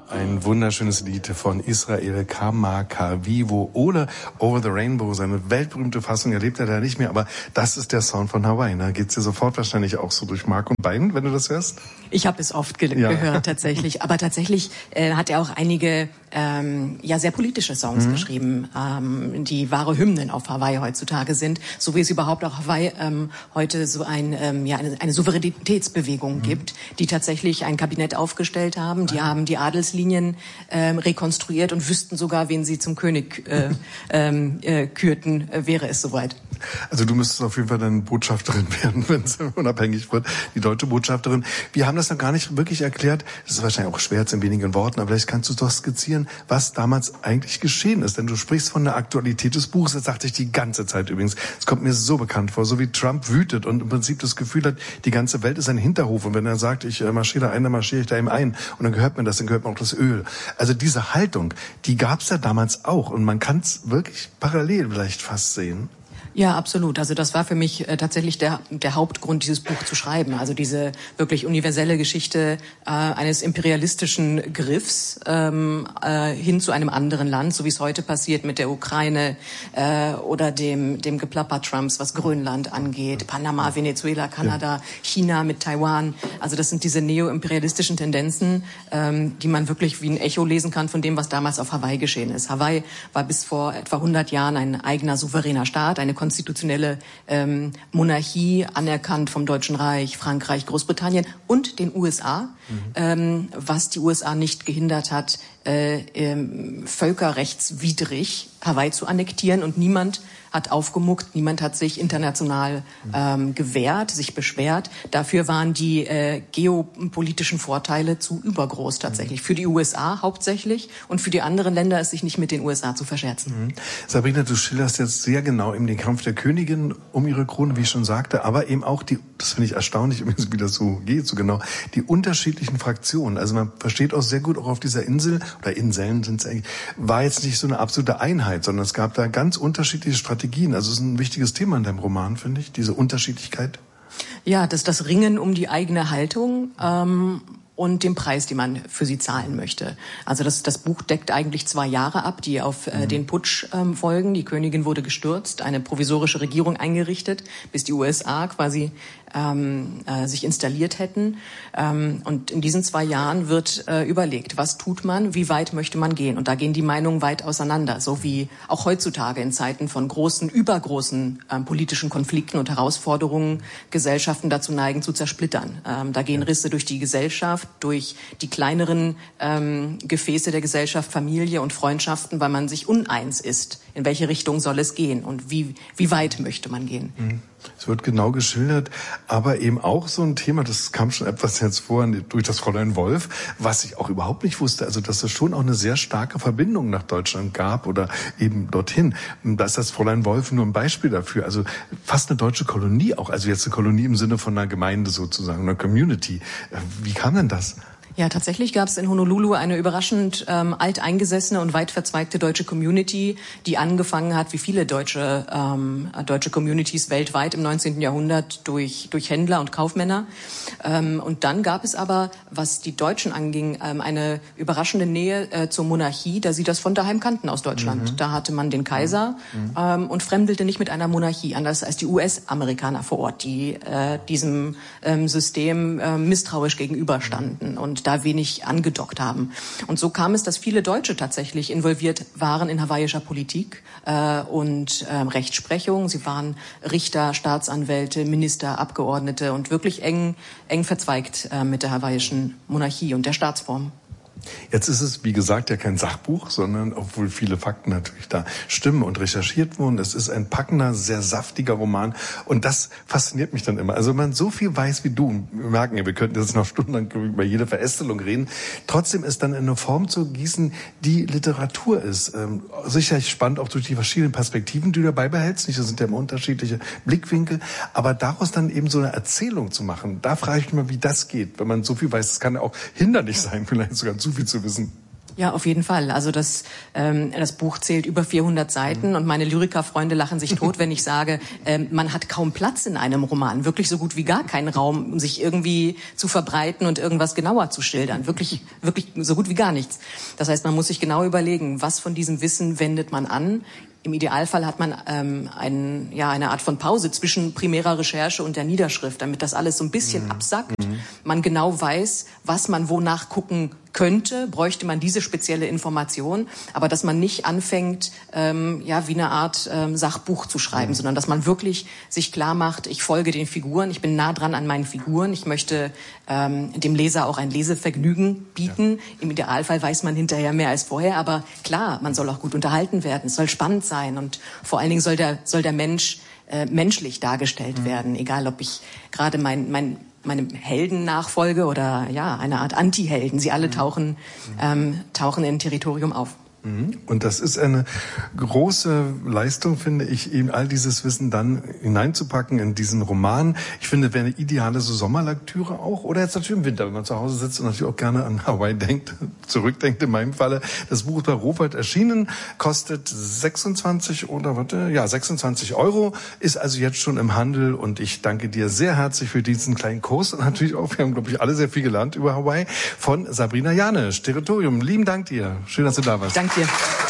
Ein wunderschönes Lied von Israel Kamakawiwo oder Over the Rainbow, seine weltberühmte Fassung, erlebt er da nicht mehr, aber das ist der Sound von Hawaii. Da geht's dir sofort wahrscheinlich auch so durch Mark und Bein, wenn du das hörst? Ich habe es oft gehört tatsächlich, aber tatsächlich hat er auch einige sehr politische Songs geschrieben, die wahre Hymnen auf Hawaii heutzutage sind, so wie es überhaupt auch Hawaii heute so eine Souveränitätsbewegung gibt, die tatsächlich ein Kabinett aufgestellt haben, die haben die Adelslinien rekonstruiert und wüssten sogar, wen sie zum König kürten, wäre es soweit. Also du müsstest auf jeden Fall dann Botschafterin werden, wenn es unabhängig wird, die deutsche Botschafterin. Wir haben das noch gar nicht wirklich erklärt. Das ist wahrscheinlich auch schwer jetzt in wenigen Worten, aber vielleicht kannst du doch skizzieren, was damals eigentlich geschehen ist. Denn du sprichst von der Aktualität des Buches, das sagte ich die ganze Zeit übrigens. Es kommt mir so bekannt vor, so wie Trump wütet und im Prinzip das Gefühl hat, die ganze Welt ist ein Hinterhof. Und wenn er sagt, ich marschiere da ein, dann marschiere ich da ihm ein. Und dann gehört mir das, dann gehört mir auch das Öl. Also diese Haltung, die gab es ja damals auch. Und man kann es wirklich parallel vielleicht fast sehen. Ja, absolut. Also das war für mich tatsächlich der Hauptgrund, dieses Buch zu schreiben. Also diese wirklich universelle Geschichte eines imperialistischen Griffs hin zu einem anderen Land, so wie es heute passiert mit der Ukraine oder dem Geplapper Trumps, was Grönland angeht, Panama, Venezuela, Kanada, China mit Taiwan. Also das sind diese neoimperialistischen Tendenzen, die man wirklich wie ein Echo lesen kann von dem, was damals auf Hawaii geschehen ist. Hawaii war bis vor etwa 100 Jahren ein eigener souveräner Staat, eine konstitutionelle Monarchie, anerkannt vom Deutschen Reich, Frankreich, Großbritannien und den USA, was die USA nicht gehindert hat, völkerrechtswidrig Hawaii zu annektieren, und niemand hat aufgemuckt, niemand hat sich international gewehrt, sich beschwert. Dafür waren die geopolitischen Vorteile zu übergroß tatsächlich. Für die USA hauptsächlich und für die anderen Länder, es sich nicht mit den USA zu verscherzen. Sabrina, du schilderst jetzt sehr genau eben den Kampf der Königin um ihre Krone, wie ich schon sagte, aber eben auch die, das finde ich erstaunlich, wie das so geht, so genau, die unterschiedlichen Fraktionen. Also man versteht auch sehr gut, auch auf dieser Insel, oder Inseln sind es eigentlich, war jetzt nicht so eine absolute Einheit, sondern es gab da ganz unterschiedliche Strategien. Also es ist ein wichtiges Thema in deinem Roman, finde ich, diese Unterschiedlichkeit. Ja, das Ringen um die eigene Haltung und den Preis, den man für sie zahlen möchte. Also das Buch deckt eigentlich 2 Jahre ab, die auf den Putsch folgen. Die Königin wurde gestürzt, eine provisorische Regierung eingerichtet, bis die USA quasi sich installiert hätten. Und in diesen 2 Jahren wird überlegt, was tut man, wie weit möchte man gehen. Und da gehen die Meinungen weit auseinander, so wie auch heutzutage in Zeiten von übergroßen politischen Konflikten und Herausforderungen Gesellschaften dazu neigen, zu zersplittern. Da gehen Risse durch die Gesellschaft, durch die kleineren Gefäße der Gesellschaft, Familie und Freundschaften, weil man sich uneins ist, in welche Richtung soll es gehen und wie weit möchte man gehen. Es wird genau geschildert, aber eben auch so ein Thema, das kam schon etwas jetzt vor durch das Fräulein Wolf, was ich auch überhaupt nicht wusste, also dass es schon auch eine sehr starke Verbindung nach Deutschland gab oder eben dorthin. Da ist das Fräulein Wolf nur ein Beispiel dafür, also fast eine deutsche Kolonie auch, also jetzt eine Kolonie im Sinne von einer Gemeinde sozusagen, einer Community. Wie kam denn das? Ja, tatsächlich gab es in Honolulu eine überraschend alteingesessene und weit verzweigte deutsche Community, die angefangen hat, wie viele deutsche Communities weltweit im 19. Jahrhundert durch Händler und Kaufmänner. Und dann gab es aber, was die Deutschen anging, eine überraschende Nähe zur Monarchie, da sie das von daheim kannten aus Deutschland. Da hatte man den Kaiser und fremdelte nicht mit einer Monarchie, anders als die US-Amerikaner vor Ort, die diesem System misstrauisch gegenüberstanden und da wenig angedockt haben. Und so kam es, dass viele Deutsche tatsächlich involviert waren in hawaiischer Politik und Rechtsprechung. Sie waren Richter, Staatsanwälte, Minister, Abgeordnete und wirklich eng verzweigt mit der hawaiischen Monarchie und der Staatsform. Jetzt ist es, wie gesagt, ja kein Sachbuch, sondern obwohl viele Fakten natürlich da stimmen und recherchiert wurden. Es ist ein packender, sehr saftiger Roman und das fasziniert mich dann immer. Also wenn man so viel weiß wie du, wir merken ja, wir könnten jetzt noch stundenlang über jede Verästelung reden, trotzdem ist dann in eine Form zu gießen, die Literatur ist. Sicherlich spannend auch durch die verschiedenen Perspektiven, die du dabei behältst. Das sind ja immer unterschiedliche Blickwinkel, aber daraus dann eben so eine Erzählung zu machen, da frage ich mich mal, wie das geht, wenn man so viel weiß. Das kann ja auch hinderlich sein, vielleicht sogar zu viel zu wissen. Ja, auf jeden Fall. Also das Buch zählt über 400 Seiten und meine Lyrikerfreunde lachen sich tot, wenn ich sage, man hat kaum Platz in einem Roman. Wirklich so gut wie gar keinen Raum, um sich irgendwie zu verbreiten und irgendwas genauer zu schildern. Wirklich so gut wie gar nichts. Das heißt, man muss sich genau überlegen, was von diesem Wissen wendet man an. Im Idealfall hat man eine Art von Pause zwischen primärer Recherche und der Niederschrift, damit das alles so ein bisschen absackt. Man genau weiß, was man wonach gucken könnte, bräuchte man diese spezielle Information, aber dass man nicht anfängt, wie eine Art Sachbuch zu schreiben, sondern dass man wirklich sich klar macht, ich folge den Figuren, ich bin nah dran an meinen Figuren, ich möchte dem Leser auch ein Lesevergnügen bieten. Ja. Im Idealfall weiß man hinterher mehr als vorher, aber klar, man soll auch gut unterhalten werden, es soll spannend sein und vor allen Dingen soll der Mensch menschlich dargestellt werden, egal ob ich gerade meinem Helden nachfolge oder eine Art Anti-Helden. Sie alle tauchen in Territorium auf. Und das ist eine große Leistung, finde ich, eben all dieses Wissen dann hineinzupacken in diesen Roman. Ich finde, wäre eine ideale so Sommerlektüre auch, oder jetzt natürlich im Winter, wenn man zu Hause sitzt und natürlich auch gerne an Hawaii zurückdenkt in meinem Falle. Das Buch ist bei Rowohlt erschienen, kostet 26 €, ist also jetzt schon im Handel und ich danke dir sehr herzlich für diesen kleinen Kurs und natürlich auch, wir haben, glaube ich, alle sehr viel gelernt über Hawaii von Sabrina Janisch, Territorium. Lieben Dank dir. Schön, dass du da warst. Danke dir.